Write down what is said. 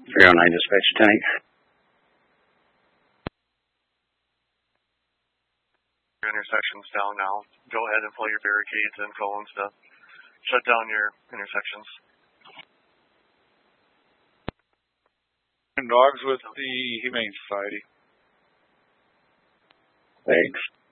309 dispatch tank. Intersections down now. Go ahead and pull your barricades and cones to shut down your intersections. And dogs with the Humane Society. Thanks.